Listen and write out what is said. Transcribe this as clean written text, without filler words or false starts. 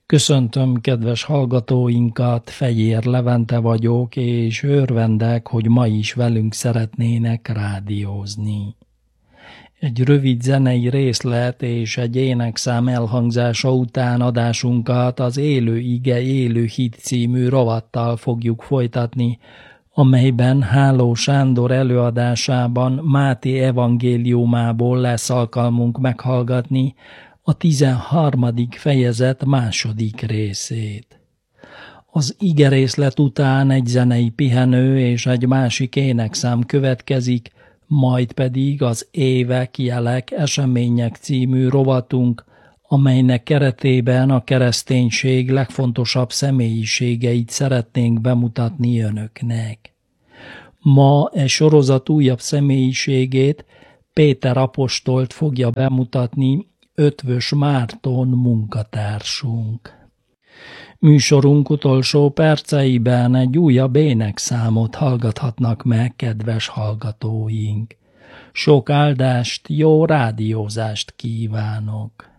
Köszöntöm kedves hallgatóinkat, Fejér Levente vagyok, és örvendek, hogy ma is velünk szeretnének rádiózni. Egy rövid zenei részlet és egy énekszám elhangzása után adásunkat az Élő ige, élő hit című rovattal fogjuk folytatni, amelyben Háló Sándor előadásában Máté evangéliumából lesz alkalmunk meghallgatni a 13. fejezet második részét. Az igerészlet után egy zenei pihenő és egy másik énekszám következik, majd pedig az Évek, jelek, események című rovatunk, amelynek keretében a kereszténység legfontosabb személyiségeit szeretnénk bemutatni önöknek. Ma e sorozat újabb személyiségét, Péter apostolt fogja bemutatni, Ötvös Márton munkatársunk. Műsorunk utolsó perceiben egy újabb énekszámot hallgathatnak meg kedves hallgatóink. Sok áldást, jó rádiózást kívánok!